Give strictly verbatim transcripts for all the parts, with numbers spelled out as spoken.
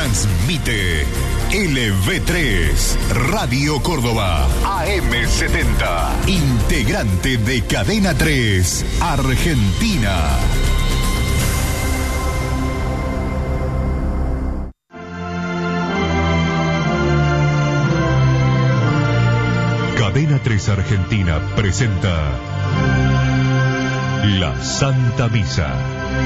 Transmite L V tres, Radio Córdoba, A M setenta, integrante de Cadena tres, Argentina. Cadena tres Argentina presenta La Santa Misa.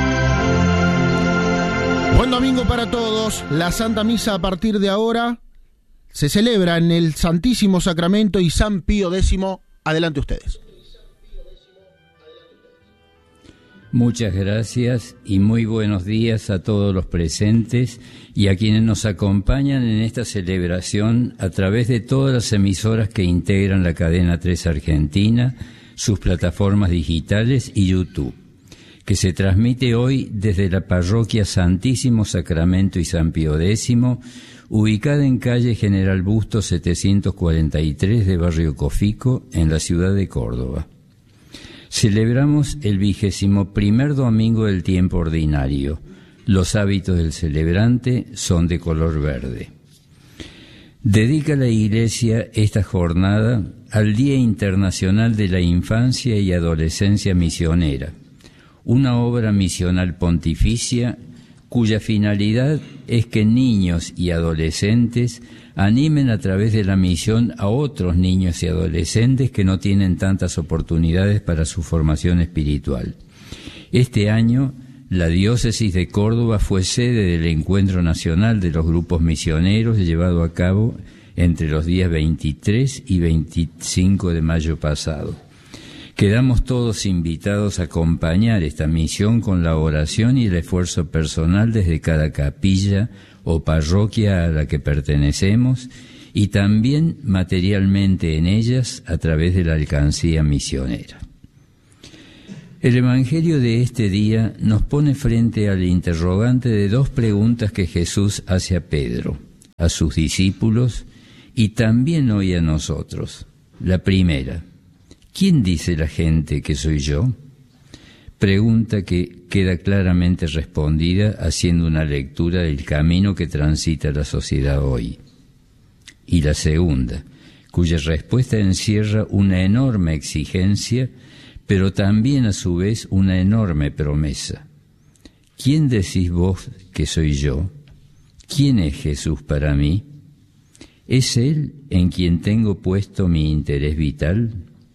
Buen domingo para todos. La Santa Misa a partir de ahora se celebra en el Santísimo Sacramento y San Pío X. Adelante ustedes. Muchas gracias y muy buenos días a todos los presentes y a quienes nos acompañan en esta celebración a través de todas las emisoras que integran la Cadena tres Argentina, sus plataformas digitales y YouTube, que se transmite hoy desde la parroquia Santísimo Sacramento y San Pío X, ubicada en calle General Bustos setecientos cuarenta y tres de Barrio Cofico, en la ciudad de Córdoba. Celebramos el vigésimo primer domingo del tiempo ordinario. Los hábitos del celebrante son de color verde. Dedica la Iglesia esta jornada al Día Internacional de la Infancia y Adolescencia Misionera, una obra misional pontificia cuya finalidad es que niños y adolescentes animen a través de la misión a otros niños y adolescentes que no tienen tantas oportunidades para su formación espiritual. Este año, la Diócesis de Córdoba fue sede del Encuentro Nacional de los Grupos Misioneros llevado a cabo entre los días veintitrés y veinticinco de mayo pasado. Quedamos todos invitados a acompañar esta misión con la oración y el esfuerzo personal desde cada capilla o parroquia a la que pertenecemos y también materialmente en ellas a través de la alcancía misionera. El Evangelio de este día nos pone frente al interrogante de dos preguntas que Jesús hace a Pedro, a sus discípulos y también hoy a nosotros. La primera: ¿quién dice la gente que soy yo? Pregunta que queda claramente respondida haciendo una lectura del camino que transita la sociedad hoy. Y la segunda, cuya respuesta encierra una enorme exigencia, pero también a su vez una enorme promesa. ¿Quién decís vos que soy yo? ¿Quién es Jesús para mí? ¿Es Él en quien tengo puesto mi interés vital?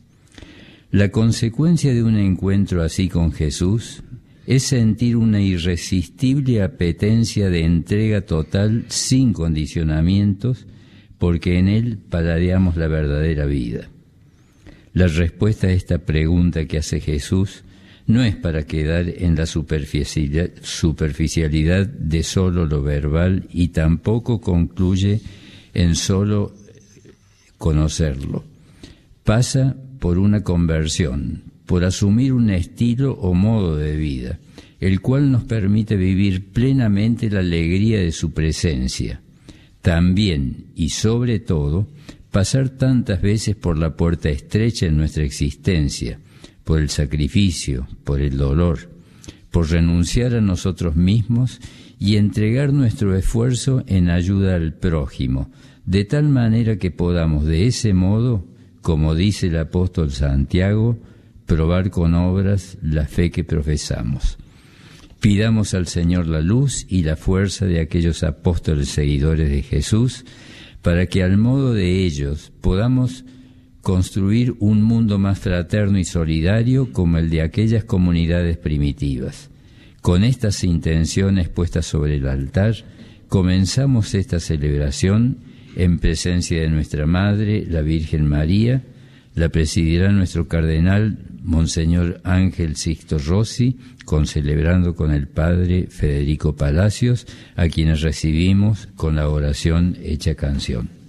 La consecuencia de un encuentro así con Jesús es sentir una irresistible apetencia de entrega total sin condicionamientos, porque en Él paladeamos la verdadera vida. La respuesta a esta pregunta que hace Jesús no es para quedar en la superficialidad, superficialidad de solo lo verbal y tampoco concluye en solo conocerlo. Pasa por una conversión, por asumir un estilo o modo de vida, el cual nos permite vivir plenamente la alegría de su presencia. También, y sobre todo, pasar tantas veces por la puerta estrecha en nuestra existencia, por el sacrificio, por el dolor, por renunciar a nosotros mismos y entregar nuestro esfuerzo en ayuda al prójimo, de tal manera que podamos de ese modo, como dice el apóstol Santiago, probar con obras la fe que profesamos. Pidamos al Señor la luz y la fuerza de aquellos apóstoles seguidores de Jesús, para que al modo de ellos podamos construir un mundo más fraterno y solidario como el de aquellas comunidades primitivas. Con estas intenciones puestas sobre el altar, comenzamos esta celebración en presencia de nuestra Madre, la Virgen María. La presidirá nuestro cardenal, Monseñor Ángel Sixto Rossi, concelebrando con el Padre Federico Palacios, a quienes recibimos con la oración hecha canción.